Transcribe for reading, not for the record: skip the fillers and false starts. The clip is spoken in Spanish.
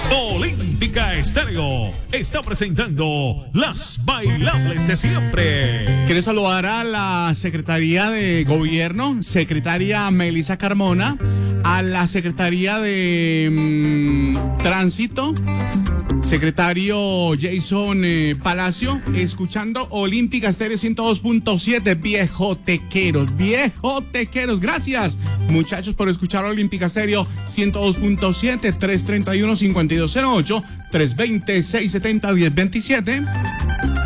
Olímpica Estéreo está presentando las bailables de siempre. Quiero saludar a la Secretaría de Gobierno, secretaria Melissa Carmona, a la Secretaría de Tránsito, secretario Jason Palacio, escuchando Olímpica Estéreo 102.7, viejotequeros, gracias muchachos por escuchar Olímpica Estéreo 102.7, 331-5208, 320-670-1027.